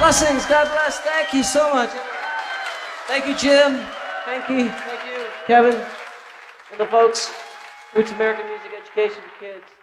Blessings. God bless. Thank you so much. Thank you, Jim. Thank you. Thank you, Kevin. And the folks. Roots American Music Education for Kids.